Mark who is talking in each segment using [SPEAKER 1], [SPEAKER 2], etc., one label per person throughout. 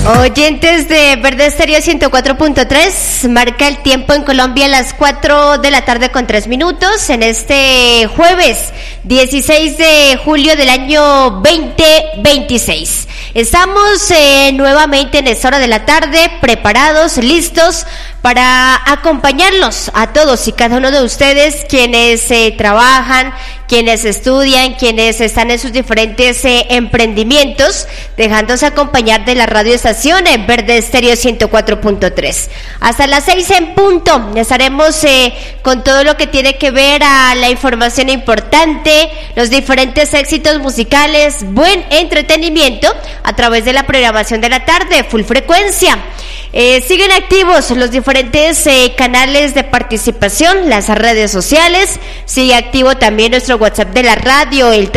[SPEAKER 1] Oyentes de Verde Estéreo 104.3, marca el tiempo en Colombia a las 4 de la tarde con 3 minutos en este jueves 16 de julio del año 2026. Estamos nuevamente en esta hora de la tarde, preparados, listos para acompañarlos a todos y cada uno de ustedes quienes trabajan, quienes estudian, quienes están en sus diferentes emprendimientos, dejándose acompañar de la radioestación Verde Estéreo 104.3. Hasta las 6 en punto estaremos con todo lo que tiene que ver a la información importante, los diferentes éxitos musicales, buen entretenimiento a través de la programación de la tarde, full frecuencia. Siguen activos los diferentes canales de participación, las redes sociales. Sigue activo también nuestro WhatsApp de la radio, el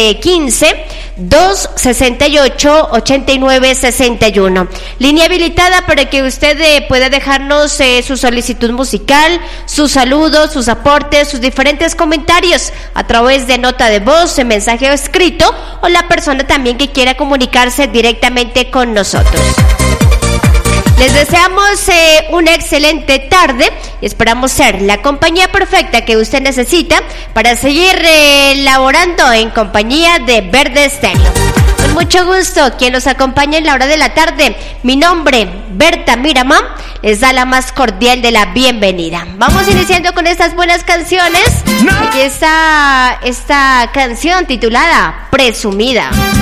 [SPEAKER 1] 315-268-8961. Línea habilitada para que usted pueda dejarnos su solicitud musical, sus saludos, sus aportes, sus diferentes comentarios a través de nota de voz, mensaje escrito, o la persona también que quiera comunicarse directamente con nosotros. Les deseamos una excelente tarde y esperamos ser la compañía perfecta que usted necesita para seguir laborando en compañía de Verde Estéreo. Con mucho gusto, quien nos acompaña en la hora de la tarde, mi nombre, Berta Miramón, les da la más cordial de la bienvenida. Vamos iniciando con estas buenas canciones. Aquí está esta canción titulada Presumida.